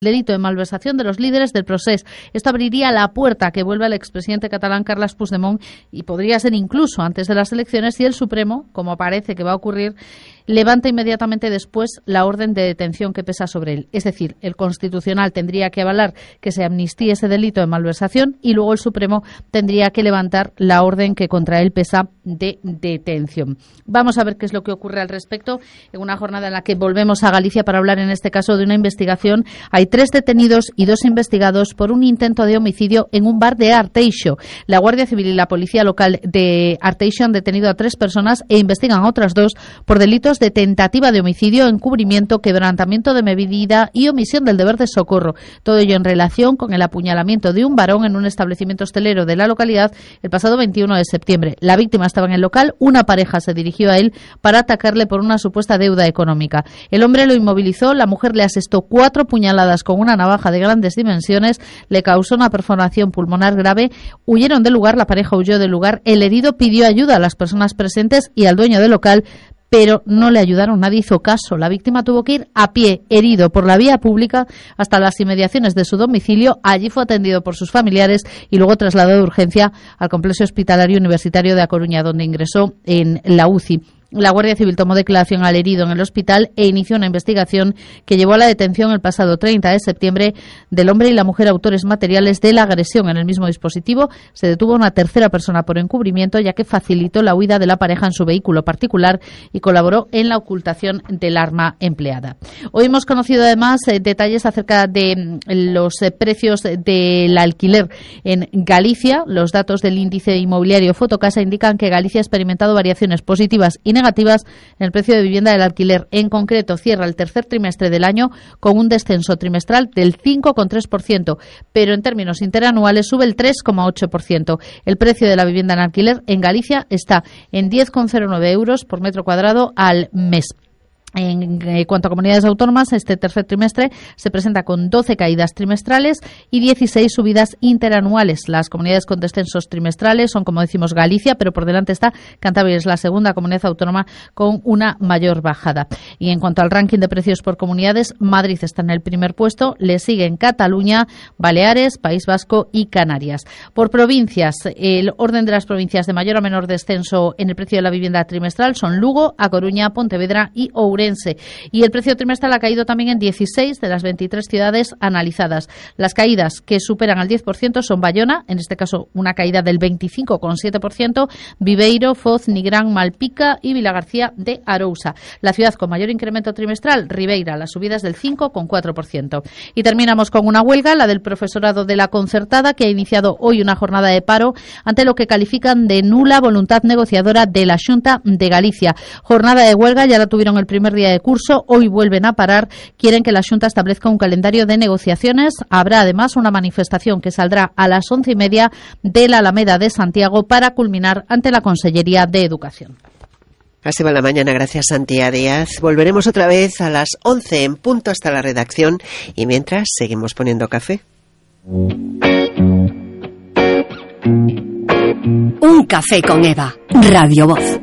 delito de malversación de los líderes del procés. Esto abriría la puerta a que vuelva el expresidente catalán Carles Puigdemont y podría ser incluso antes de las elecciones si el Supremo, como parece que va a ocurrir, levanta inmediatamente después la orden de detención que pesa sobre él. Es decir, el Constitucional tendría que avalar que se amnistíe ese delito de malversación y luego el Supremo tendría que levantar la orden que contra él pesa de detención. Vamos a ver qué es lo que ocurre al respecto en una jornada en la que volvemos a Galicia para hablar en este caso de una investigación. Hay 3 detenidos y 2 investigados por un intento de homicidio en un bar de Arteixo. La Guardia Civil y la Policía Local de Arteixo han detenido a 3 personas e investigan a otras 2 por delitos de tentativa de homicidio, encubrimiento, quebrantamiento de medida y omisión del deber de socorro. Todo ello en relación con el apuñalamiento de un varón en un establecimiento hostelero de la localidad el pasado 21 de septiembre. La víctima estaba en el local, una pareja se dirigió a él para atacarle por una supuesta deuda económica. El hombre lo inmovilizó, la mujer le asestó 4 puñaladas con una navaja de grandes dimensiones, le causó una perforación pulmonar grave, huyeron del lugar, la pareja huyó del lugar, el herido pidió ayuda a las personas presentes y al dueño del local, pero no le ayudaron, nadie hizo caso. La víctima tuvo que ir a pie, herido por la vía pública, hasta las inmediaciones de su domicilio. Allí fue atendido por sus familiares y luego trasladado de urgencia al complejo hospitalario universitario de A Coruña, donde ingresó en la UCI. La Guardia Civil tomó declaración al herido en el hospital e inició una investigación que llevó a la detención el pasado 30 de septiembre del hombre y la mujer autores materiales de la agresión. En el mismo dispositivo se detuvo a una tercera persona por encubrimiento, ya que facilitó la huida de la pareja en su vehículo particular y colaboró en la ocultación del arma empleada. Hoy hemos conocido además detalles acerca de los precios del alquiler en Galicia. Los datos del índice inmobiliario Fotocasa indican que Galicia ha experimentado variaciones positivas y negativas en el precio de vivienda del alquiler. En concreto, cierra el tercer trimestre del año con un descenso trimestral del 5,3%, pero en términos interanuales sube el 3,8%. El precio de la vivienda en alquiler en Galicia está en 10,09 euros por metro cuadrado al mes. En cuanto a comunidades autónomas, este tercer trimestre se presenta con 12 caídas trimestrales y 16 subidas interanuales. Las comunidades con descensos trimestrales son, como decimos, Galicia, pero por delante está Cantabria, es la segunda comunidad autónoma con una mayor bajada. Y en cuanto al ranking de precios por comunidades, Madrid está en el primer puesto, le siguen Cataluña, Baleares, País Vasco y Canarias. Por provincias, el orden de las provincias de mayor a menor descenso en el precio de la vivienda trimestral son Lugo, A Coruña, Pontevedra y Ourense. Y el precio trimestral ha caído también en 16 de las 23 ciudades analizadas. Las caídas que superan al 10% son Bayona, en este caso una caída del 25,7%, Viveiro, Foz, Nigrán, Malpica y Vilagarcía de Arousa. La ciudad con mayor incremento trimestral, Ribeira, las subidas del 5,4%. Y terminamos con una huelga, la del profesorado de la Concertada, que ha iniciado hoy una jornada de paro ante lo que califican de nula voluntad negociadora de la Xunta de Galicia. Jornada de huelga, ya la tuvieron el primer día de curso, hoy vuelven a parar, quieren que la Xunta establezca un calendario de negociaciones. Habrá además una manifestación que saldrá a las 11:30 de la Alameda de Santiago para culminar ante la Consellería de Educación. Así va la mañana, gracias Santiago Díaz. Volveremos otra vez a las 11 en punto hasta la redacción y mientras seguimos poniendo café. Un café con Eva, Radio Voz.